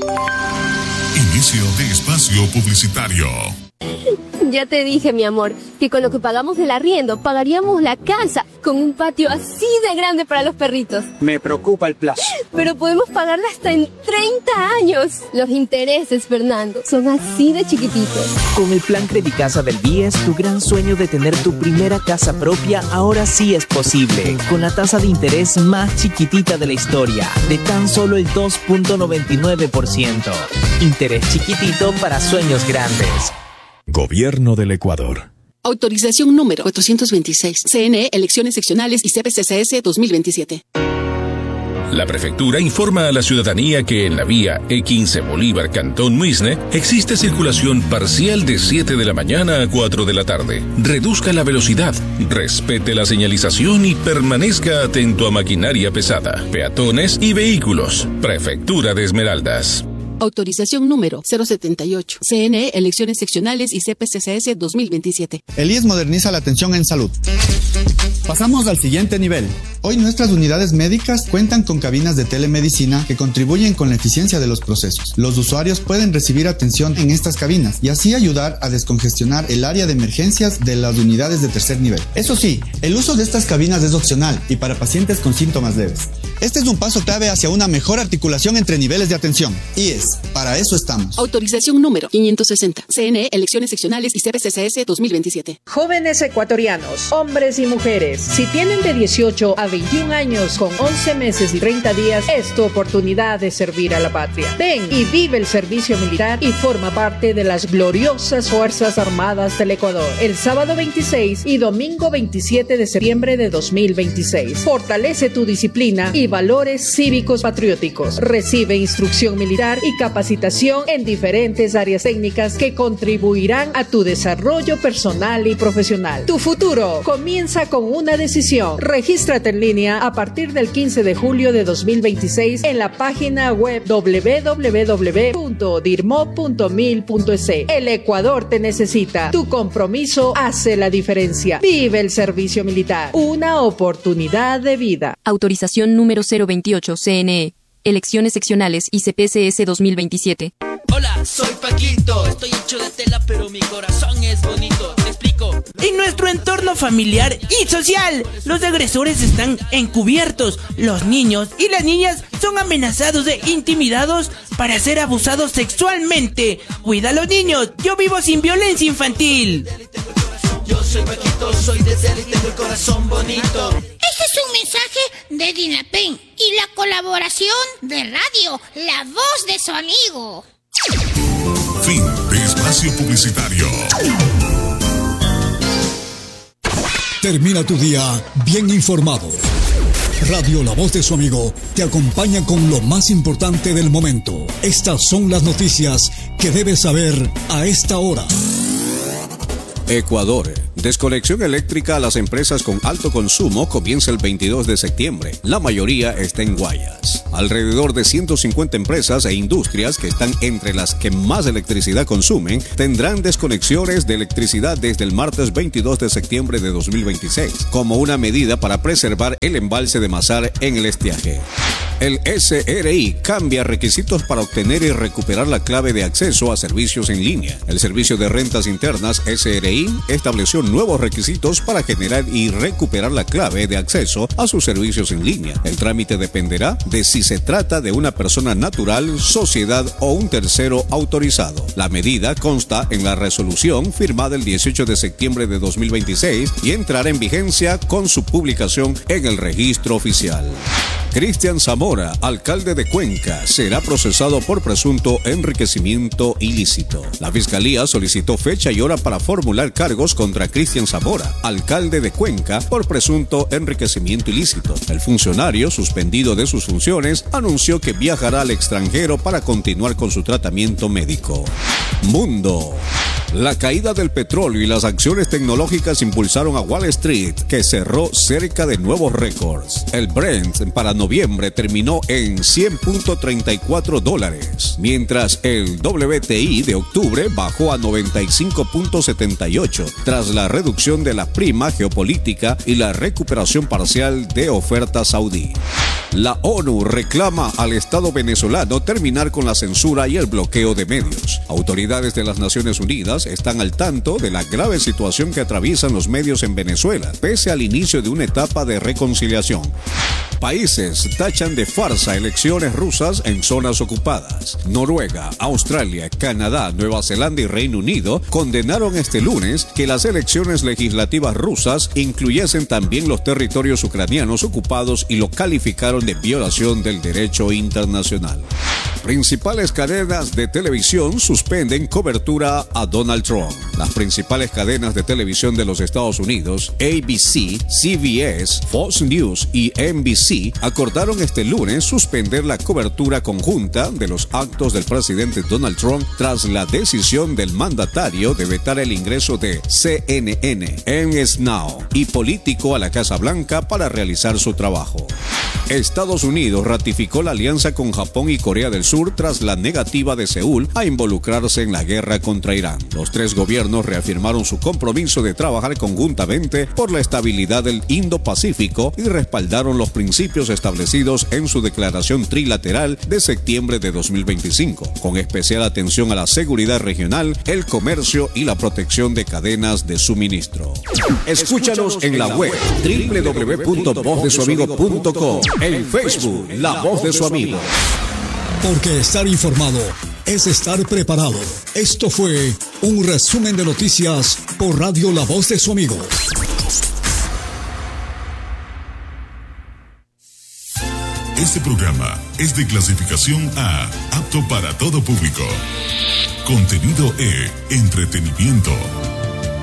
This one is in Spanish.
Inicio de espacio publicitario. Ya te dije, mi amor, que con lo que pagamos del arriendo pagaríamos la casa con un patio así de grande para los perritos. Me preocupa el plazo. Pero podemos pagarla hasta en 30 años. Los intereses, Fernando, son así de chiquititos. Con el plan Credicasa del BIES, tu gran sueño de tener tu primera casa propia ahora sí es posible. Con la tasa de interés más chiquitita de la historia, de tan solo el 2.99%. Interés chiquitito para sueños grandes. Gobierno del Ecuador. Autorización número 426. CNE, Elecciones Seccionales y CPCCS 2027. La prefectura informa a la ciudadanía que en la vía E15 Bolívar Cantón Muisne existe circulación parcial de 7 de la mañana a 4 de la tarde. Reduzca la velocidad, respete la señalización y permanezca atento a maquinaria pesada, peatones y vehículos. Prefectura de Esmeraldas. Autorización número 078. CNE, Elecciones Seccionales y CPCCS 2027. El IES moderniza la atención en salud. Pasamos al siguiente nivel. Hoy nuestras unidades médicas cuentan con cabinas de telemedicina que contribuyen con la eficiencia de los procesos. Los usuarios pueden recibir atención en estas cabinas y así ayudar a descongestionar el área de emergencias de las unidades de tercer nivel. Eso sí, el uso de estas cabinas es opcional y para pacientes con síntomas leves. Este es un paso clave hacia una mejor articulación entre niveles de atención. IES, para eso estamos. Autorización número 560. CNE, Elecciones Seccionales y CPCCS 2027. Jóvenes ecuatorianos, hombres y mujeres, si tienen de 18 a 21 años con 11 meses y 30 días, es tu oportunidad de servir a la patria. Ven y vive el servicio militar y forma parte de las gloriosas Fuerzas Armadas del Ecuador. El sábado 26 y domingo 27 de septiembre de 2026. Fortalece tu disciplina y valores cívicos patrióticos. Recibe instrucción militar y capacitación en diferentes áreas técnicas que contribuirán a tu desarrollo personal y profesional. Tu futuro comienza con una decisión. Regístrate en línea a partir del 15 de julio de 2026 en la página web www.dirmo.mil.es. El Ecuador te necesita. Tu compromiso hace la diferencia. Vive el servicio militar. Una oportunidad de vida. Autorización número 028 CNE. Elecciones Seccionales y CPCS 2027. Hola, soy Paquito. Estoy hecho de tela, pero mi corazón es bonito. Te explico. En nuestro entorno familiar y social, los agresores están encubiertos. Los niños y las niñas son amenazados e intimidados para ser abusados sexualmente. Cuida a los niños. Yo vivo sin violencia infantil. Yo soy Paquito, soy de tela y tengo el corazón bonito. Este es un mensaje de Dinapen y la colaboración de radio, la voz de su amigo. Fin de espacio publicitario. Termina tu día bien informado. Radio La Voz de su amigo te acompaña con lo más importante del momento. Estas son las noticias que debes saber a esta hora. Ecuador. Desconexión eléctrica a las empresas con alto consumo comienza el 22 de septiembre. La mayoría está en Guayas. Alrededor de 150 empresas e industrias que están entre las que más electricidad consumen tendrán desconexiones de electricidad desde el martes 22 de septiembre de 2026, como una medida para preservar el embalse de Mazar en el estiaje. El SRI cambia requisitos para obtener y recuperar la clave de acceso a servicios en línea. El Servicio de Rentas Internas SRI estableció nuevos requisitos para generar y recuperar la clave de acceso a sus servicios en línea. El trámite dependerá de si se trata de una persona natural, sociedad o un tercero autorizado. La medida consta en la resolución firmada el 18 de septiembre de 2026 y entrará en vigencia con su publicación en el registro oficial. Cristian Zamora, alcalde de Cuenca, será procesado por presunto enriquecimiento ilícito. La Fiscalía solicitó fecha y hora para formular cargos contra Cristian Zamora, alcalde de Cuenca, por presunto enriquecimiento ilícito. El funcionario, suspendido de sus funciones, anunció que viajará al extranjero para continuar con su tratamiento médico. Mundo. La caída del petróleo y las acciones tecnológicas impulsaron a Wall Street, que cerró cerca de nuevos récords. El Brent para noviembre terminó en $100.34, mientras el WTI de octubre bajó a 95.78, tras la reducción de la prima geopolítica y la recuperación parcial de oferta saudí. La ONU reclama al Estado venezolano terminar con la censura y el bloqueo de medios. Autoridades de las Naciones Unidas están al tanto de la grave situación que atraviesan los medios en Venezuela, pese al inicio de una etapa de reconciliación. Países tachan de farsa elecciones rusas en zonas ocupadas. Noruega, Australia, Canadá, Nueva Zelanda y Reino Unido condenaron este lunes que las elecciones legislativas rusas incluyesen también los territorios ucranianos ocupados y lo calificaron de violación del derecho internacional. Principales cadenas de televisión suspenden cobertura a Donald Trump. Las principales cadenas de televisión de los Estados Unidos, ABC, CBS, Fox News y NBC, acordaron este lunes suspender la cobertura conjunta de los actos del presidente Donald Trump tras la decisión del mandatario de vetar el ingreso de CNN, MS Now y Político a la Casa Blanca para realizar su trabajo. Estados Unidos ratificó la alianza con Japón y Corea del Sur tras la negativa de Seúl a involucrarse en la guerra contra Irán. Los tres gobiernos reafirmaron su compromiso de trabajar conjuntamente por la estabilidad del Indo-Pacífico y respaldaron los principios establecidos en su declaración trilateral de septiembre de 2025, con especial atención a la seguridad regional, el comercio y la protección de cadenas de suministro. Escúchanos en la web www.vozdesuamigo.com, en Facebook, La Voz de Su Amigo. Porque estar informado es estar preparado. Esto fue un resumen de noticias por Radio La Voz de Su Amigo. Este programa es de clasificación A, apto para todo público. Contenido E, entretenimiento.